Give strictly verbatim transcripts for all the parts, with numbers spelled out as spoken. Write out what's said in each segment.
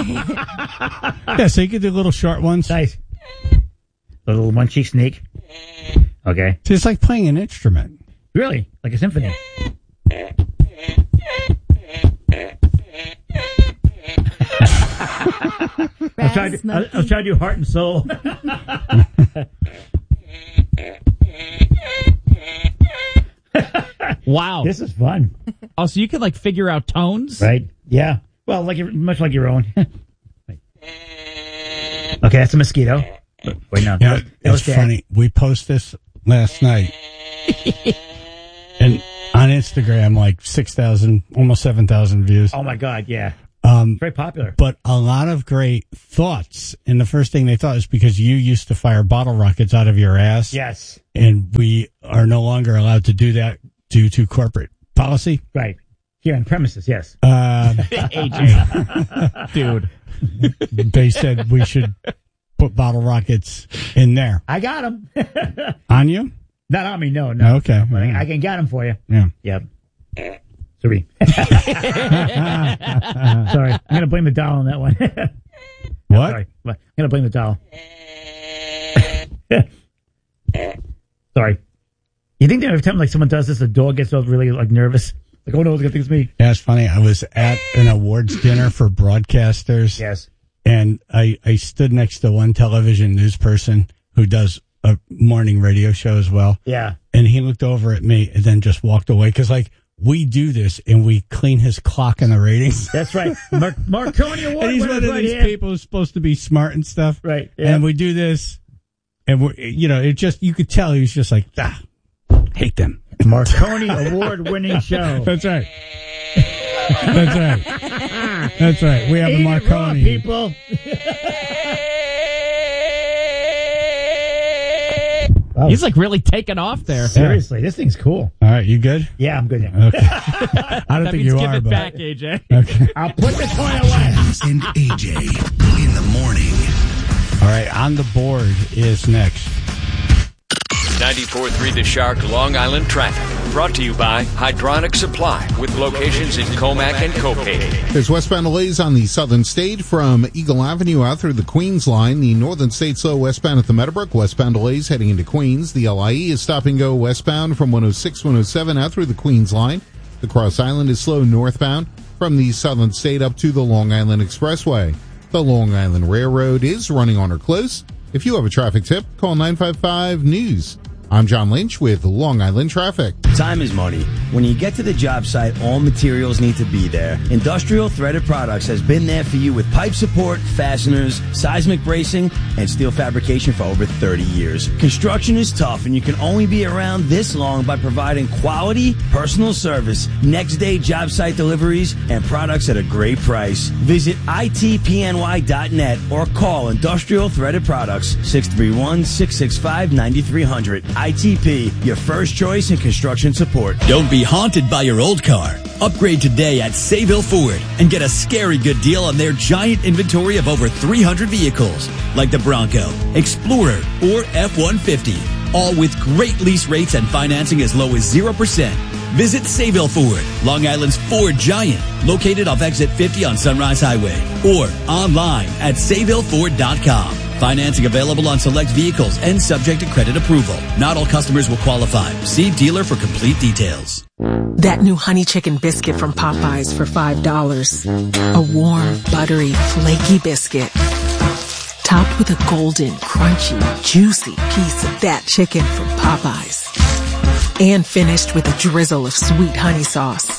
Yeah, so you could do little short ones. Nice. A little one-cheek snake. Okay. So it's like playing an instrument. Really? Like a symphony. I was trying to, I, I was trying to do heart and soul. Wow. This is fun. Oh, so you could like figure out tones? Right? Yeah. Well, like your, much like your own. Okay, that's a mosquito. Wait, no. You know, that was it's Dad. funny. We post this last night. And on Instagram, like six thousand, almost seven thousand views. Oh, my God, yeah. Um, Very popular. But a lot of great thoughts. And the first thing they thought is because you used to fire bottle rockets out of your ass. Yes. And we are no longer allowed to do that due to corporate policy. Right. Here on premises, yes. Uh, A J. Dude. They said we should put bottle rockets in there. I got them. On you? Not on me, no, no. Okay. No, I, I can get them for you. Yeah. Yep. Sorry. Sorry. I'm going to blame the doll on that one. What? Sorry. I'm going to blame the doll. Sorry. You think that every time like someone does this, the dog gets all really like nervous? Like, oh no, it's going to think it's me. Yeah, it's funny. I was at an awards dinner for broadcasters. Yes. And I, I stood next to one television news person who does a morning radio show as well. Yeah. And he looked over at me and then just walked away. Because, like, we do this and we clean his clock in the ratings. That's right. Mar- Marconi Award. And he's one of right these here. people who's supposed to be smart and stuff. Right. Yeah. And we do this. And, we're, you know, it just, you could tell he was just like, ah, hate them. Marconi Award-winning show. That's right. That's right. That's right. We have Eat the it Marconi. raw, people. Wow. He's like really taking off there. Seriously, this thing's cool. All right, you good? Yeah, I'm good now. Okay. I don't That think means you give are, it but back, A J. okay. I'll put the toy away. And A J in the morning. All right, on the board is next. ninety-four point three The Shark Long Island Traffic. Brought to you by Hydronic Supply with locations in Comac and Copay. There's westbound delays on the southern state from Eagle Avenue out through the Queens line. The northern state slow westbound at the Meadowbrook. Westbound delays heading into Queens. The L I E is stop and go westbound from one oh six, one oh seven out through the Queens line. The Cross Island is slow northbound from the southern state up to the Long Island Expressway. The Long Island Railroad is running on or close. If you have a traffic tip, call nine five five news. I'm John Lynch with Long Island Traffic. Time is money. When you get to the job site, all materials need to be there. Industrial Threaded Products has been there for you with pipe support, fasteners, seismic bracing, and steel fabrication for over thirty years. Construction is tough, and you can only be around this long by providing quality, personal service, next day job site deliveries, and products at a great price. Visit I T P N Y dot net or call Industrial Threaded Products six three one, six six five, nine three zero zero. I T P, your first choice in construction support. Don't be haunted by your old car. Upgrade today at Sayville Ford and get a scary good deal on their giant inventory of over three hundred vehicles, like the Bronco, Explorer, or F one fifty. All with great lease rates and financing as low as zero percent. Visit Sayville Ford, Long Island's Ford Giant, located off exit fifty on Sunrise Highway, or online at sayville ford dot com. Financing available on select vehicles and subject to credit approval. Not all customers will qualify. See dealer for complete details. That new honey chicken biscuit from Popeyes for five dollars. A warm, buttery, flaky biscuit. Topped with a golden, crunchy, juicy piece of that chicken from Popeyes. And finished with a drizzle of sweet honey sauce.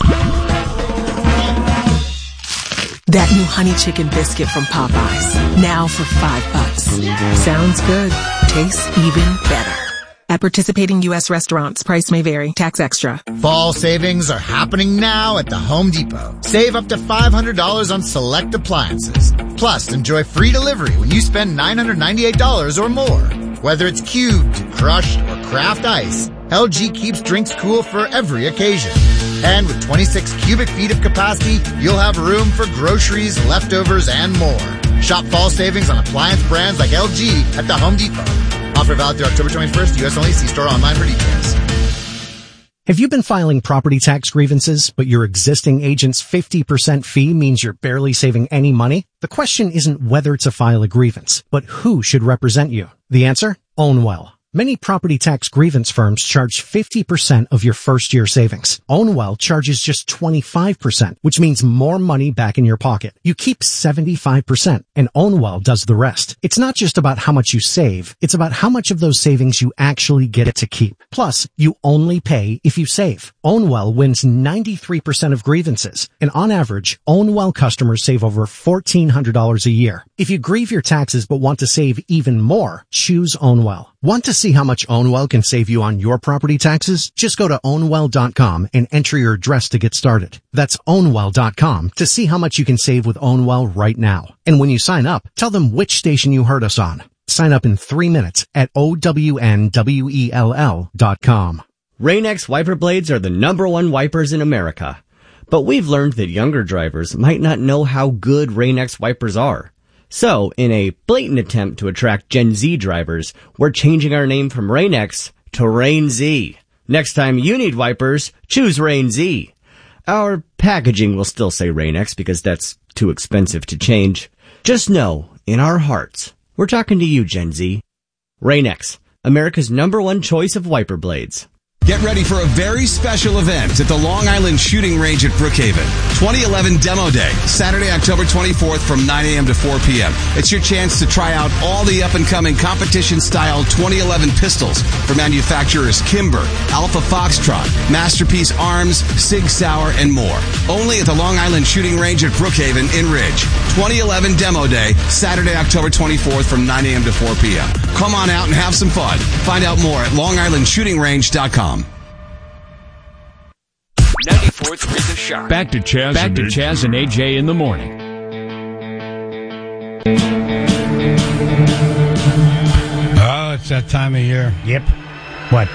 That new honey chicken biscuit from Popeyes. Now for five bucks. Sounds good. Tastes even better. At participating U S restaurants, price may vary. Tax extra. Fall savings are happening now at the Home Depot. Save up to five hundred dollars on select appliances. Plus, enjoy free delivery when you spend nine hundred ninety-eight dollars or more. Whether it's cubed, crushed, or craft ice, L G keeps drinks cool for every occasion. And with twenty-six cubic feet of capacity, you'll have room for groceries, leftovers, and more. Shop fall savings on appliance brands like L G at the Home Depot. Offer valid through October twenty-first, U S only. See store online for details. Have you been filing property tax grievances, but your existing agent's fifty percent fee means you're barely saving any money? The question isn't whether to file a grievance, but who should represent you. The answer? Ownwell. Many property tax grievance firms charge fifty percent of your first year savings. Ownwell charges just twenty-five percent, which means more money back in your pocket. You keep seventy-five percent, and Ownwell does the rest. It's not just about how much you save, it's about how much of those savings you actually get it to keep. Plus, you only pay if you save. Ownwell wins ninety-three percent of grievances, and on average, Ownwell customers save over fourteen hundred dollars a year. If you grieve your taxes but want to save even more, choose Ownwell. Want to see how much Ownwell can save you on your property taxes? Just go to ownwell dot com and enter your address to get started. That's ownwell dot com to see how much you can save with Ownwell right now. And when you sign up, tell them which station you heard us on. Sign up in three minutes at O W N W E L L dot com. Rain-X wiper blades are the number one wipers in America. But we've learned that younger drivers might not know how good Rain-X wipers are. So, in a blatant attempt to attract Gen Z drivers, we're changing our name from Rain-X to Rain-Z. Next time you need wipers, choose Rain-Z. Our packaging will still say Rain-X because that's too expensive to change. Just know, in our hearts, we're talking to you, Gen Z. Rain-X, America's number one choice of wiper blades. Get ready for a very special event at the Long Island Shooting Range at Brookhaven. twenty eleven Demo Day, Saturday, October twenty-fourth from nine a.m. to four p.m. It's your chance to try out all the up-and-coming competition-style twenty eleven pistols from manufacturers Kimber, Alpha Foxtrot, Masterpiece Arms, Sig Sauer, and more. Only at the Long Island Shooting Range at Brookhaven in Ridge. twenty eleven Demo Day, Saturday, October twenty-fourth from nine a.m. to four p.m. Come on out and have some fun. Find out more at long island shooting range dot com. ninety-four point three The Shark. Back to Chaz. Back to Chaz and A J in the morning. Oh, it's that time of year. Yep. What?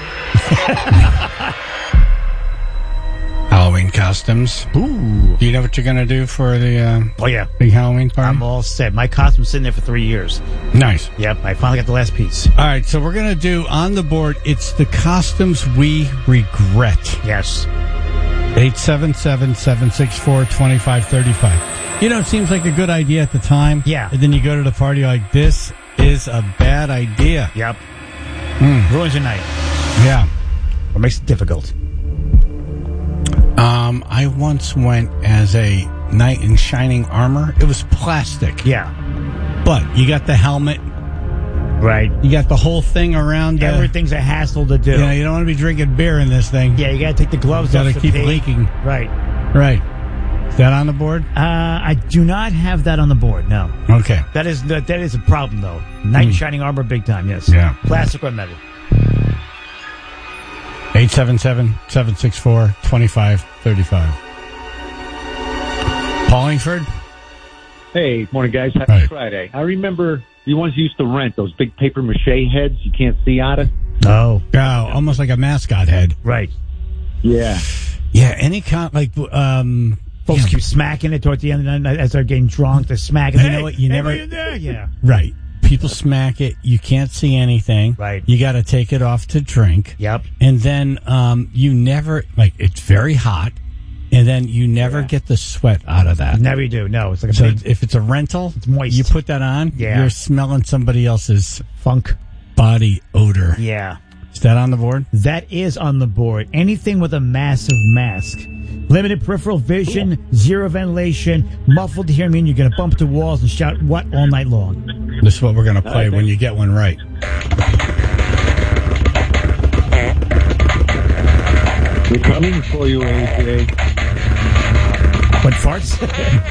Halloween costumes. Ooh. Do you know what you're going to do for the uh, Oh, yeah. big Halloween party? I'm all set. My costume's sitting there for three years. Nice. Yep, I finally got the last piece. All right, so we're going to do on the board, it's the costumes we regret. Yes. eight seven seven, seven six four, two five three five. You know, it seems like a good idea at the time. Yeah. And then you go to the party like, this is a bad idea. Yep. Mm. Ruins your night. Yeah. Or makes it difficult. Um, I once went as a knight in shining armor. It was plastic. Yeah. But you got the helmet. Right. You got the whole thing around. Uh, Everything's a hassle to do. You know, you don't want to be drinking beer in this thing. Yeah, you got to take the gloves you off. Got to keep pee. leaking. Right. Right. Is that on the board? Uh, I do not have that on the board, no. Okay. That is that, that is a problem, though. Knight in shining armor, big time, yes. Yeah. Plastic or metal. eight seven seven, seven six four, two five three five. Paulingford? Hey, morning, guys. Happy Right. Friday. I remember you once used to rent those big paper mache heads you can't see out of. Oh. Oh, almost like a mascot head. Right. Yeah. Yeah, any kind, like, um... Folks yeah. keep smacking it towards the end of the night as they're getting drunk. They're smacking it. You know what? You hey, never... hey, there? Yeah. Right. People smack it. You can't see anything. Right. You got to take it off to drink. Yep. And then um, you never, like, it's very hot. And then you never Yeah. get the sweat out of that. Never do. No, it's like a So big if it's a rental, it's moist. you put that on, Yeah. you're smelling somebody else's funk. body odor. Yeah. Is that on the board? That is on the board. Anything with a massive mask. Limited peripheral vision, zero ventilation, muffled hearing, mean you're going to bump into walls and shout what all night long. This is what we're going to play when you get one right. We're coming for you, A J. What, farts?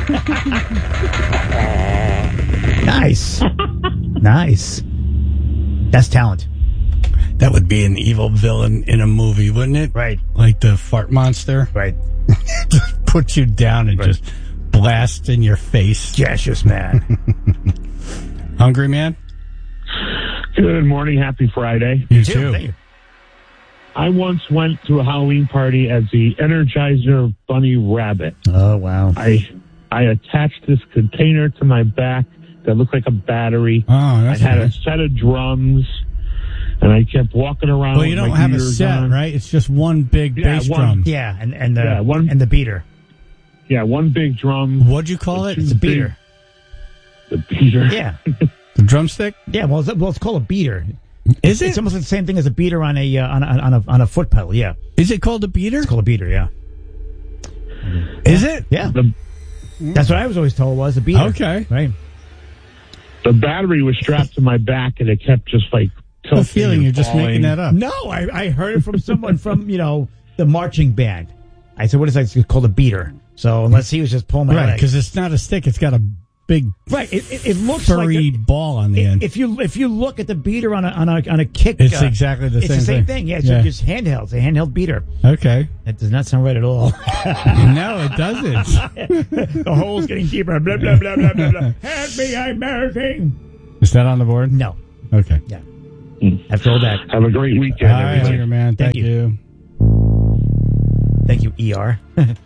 Nice. Nice. That's talent. That would be an evil villain in a movie, wouldn't it? Right. Like the fart monster. Right. Just put you down and Right. just blast in your face. Gaseous man. Hungry man? Good morning. Happy Friday. You too. Thank you. I once went to a Halloween party as the Energizer Bunny Rabbit. Oh, wow. I I attached this container to my back that looked like a battery. Oh, I that's had nice. a set of drums. and I kept walking around. Well, you with don't my have a ears set, on. right? It's just one big Yeah, bass one- drum. Yeah, and and the Yeah, one- and the beater. Yeah, one big drum. What'd you call it? It's a beater. The beater. Yeah, The drumstick? yeah. Well, it's, well, it's called a beater. Is It's it? almost the same thing as a beater on a uh, on a on a on a foot pedal. Yeah, Is it called a beater? it's called a beater. Yeah, Is it? yeah. The, That's what I was always told was a beater. Okay. right. the battery was strapped to my back, and it kept just like I have tilting a feeling and you're just falling. making that up. No, I, I heard it from someone from you know the marching band. I said, "What is that? It's called a beater." So unless he was just pulling my Right, leg, because it's not a stick. It's got a big right, it, it, it looks furry like a, ball on the end. if you if you look at the beater on a on a on a kick, It's uh, exactly the it's same the same thing. thing. Yeah, it's Yeah. just handheld. It's a handheld beater. Okay. That does not sound right at all. No, it doesn't. The hole's getting deeper. Blah blah blah blah blah. blah. Help me, I'm everything. Is that on the board? No. Okay. Yeah. After all that, Have a great weekend, All right, everybody. later, man. Thank Thank, you. you. thank you, E R.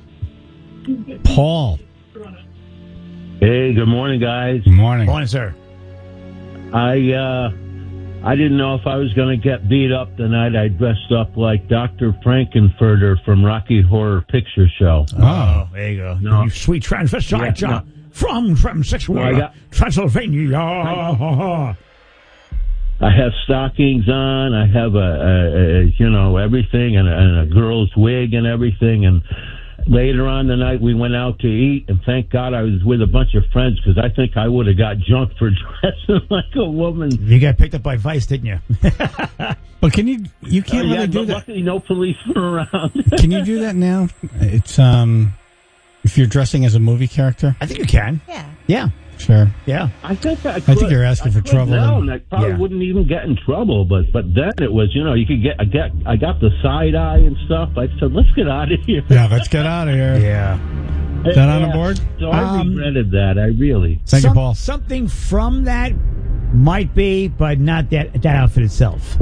Paul. Hey, good morning, guys. Good morning. Morning, sir. I uh, I didn't know if I was going to get beat up the night I dressed up like Doctor Frankenfurter from Rocky Horror Picture Show. Oh, there you go. No. You sweet transvestite Yeah, no. from transsexual No, I got- Transylvania. I have stockings on. I have a, a, a you know, everything, and a, and a girl's wig and everything. And later on the night, we went out to eat, and thank God I was with a bunch of friends because I think I would have got jumped for dressing like a woman. You got picked up by Vice, didn't you? But can you? You can't Uh, yeah, really do but that. luckily, no police were around. Can you do that now? It's um, if you're dressing as a movie character. I think you can. Yeah. Yeah. Sure. Yeah. I think I, I could, think you're asking I for could trouble now, then. and I probably Yeah. wouldn't even get in trouble. But but then it was, you know, you could get I get I got the side eye and stuff. I said, let's get out of here. Yeah, let's get out of here. Yeah. Is that on the Yeah. board? So I Um, regretted that. I really. Thank you, Some- Paul. Something from that might be, but not that that outfit itself.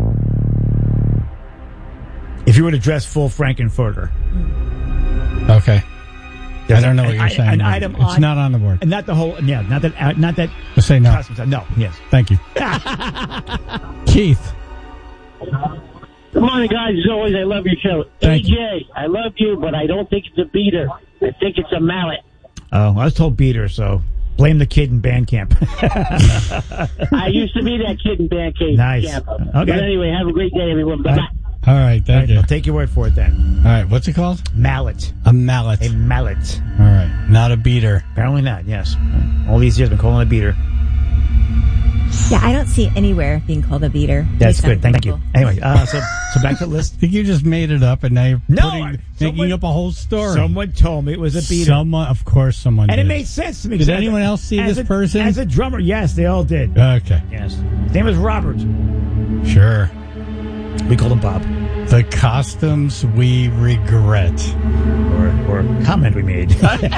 If you were to dress full Frankenfurter. Okay. I don't know what An you're i- saying. An but item it's on, not on the board. and not the whole. Yeah, not that. Uh, not that. Just say no. costume. No. Yes. Thank you. Keith. Good morning, guys. As always, I love your show. Thank A J, I love you, but I don't think it's a beater. I think it's a mallet. Oh, I was told beater, so blame the kid in band camp. I used to be that kid in band cave. Nice. Camp. Okay. But anyway, have a great day, everyone. Bye-bye. All right. Thank All right, you. I'll take your word for it then. All right. What's it called? Mallet. A mallet. A mallet. All right. Not a beater. Apparently not. Yes. All these years, I've been calling it a beater. Yeah, I don't see anywhere being called a beater. That's Based good. on Thank you. Google. Anyway, uh, so so back to the list. I think you just made it up, and now you're No, putting, I- making someone- up a whole story. Someone told me it was a beater. Someone, of course, someone And did. it made sense to me. Did 'cause as anyone a- else see as this a- person? As a drummer, yes, they all did. Okay. Yes. His name was Robert. Sure. We called him Bob. The costumes we regret. Or, or comment we made.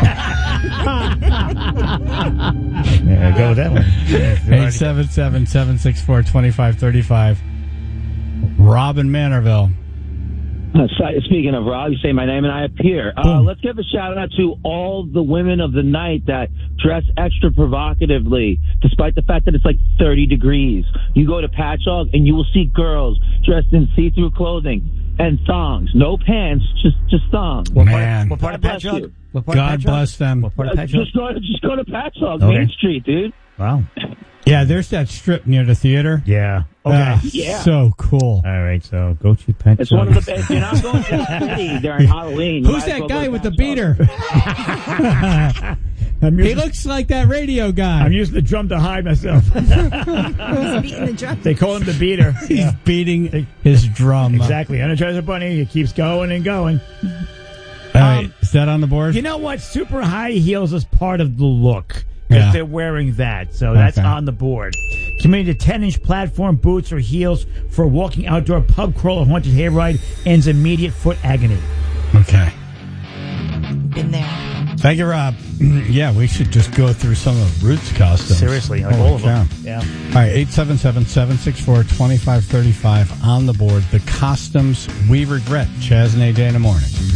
Yeah, go with that one. eight seven seven, seven six four, two five three five. Rob in Manorville. Uh, so- speaking of Rob, you say my name and I appear. Uh, let's give a shout out to all the women of the night that dress extra provocatively, despite the fact that it's like thirty degrees. You go to Patchogue and you will see girls dressed in see-through clothing and thongs, no pants, just just thongs. Man. What part of God bless Patchogue? you. What part of God Patchogue? bless them. What part of Uh, Patchogue? just go to just go to Patchogue, Okay. Main Street, dude. Wow. Yeah, there's that strip near the theater. Yeah. Okay. Ah, Yeah. So cool. All right, so go to Patchogue. It's one of the best. You're not going to the city during Halloween. You Who's might as that well go guy to with the Patchogue. beater? I'm He using, looks like that radio guy. I'm using the drum to hide myself. He's beating the drum. They call him the beater. He's Yeah. beating his drum. Exactly. Energizer Bunny. It keeps going and going. All right. Um, Is that on the board? You know what? Super high heels is part of the look. Because Yeah. they're wearing that. So that's Okay. on the board. Committing to ten-inch platform boots or heels for a walking outdoor pub crawl or haunted hayride ends immediate foot agony. Okay. Been there. Thank you, Rob. Yeah, we should just go through some of Roots' costumes. Seriously, like Holy all of them. cow. Yeah. All right, eight seven seven, seven six four, two five three five on the board. The costumes we regret. Chaz and A J in the morning.